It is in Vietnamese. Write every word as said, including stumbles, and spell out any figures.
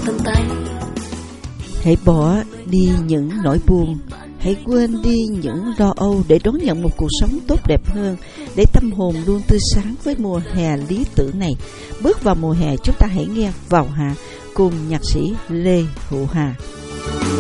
vân tay. Hãy bỏ đi những nỗi buồn, hãy quên đi những lo âu để đón nhận một cuộc sống tốt đẹp hơn, để tâm hồn luôn tươi sáng với mùa hè lý tưởng này. Bước vào mùa hè, chúng ta hãy nghe Vào Hạ cùng nhạc sĩ Lê Hữu Hà.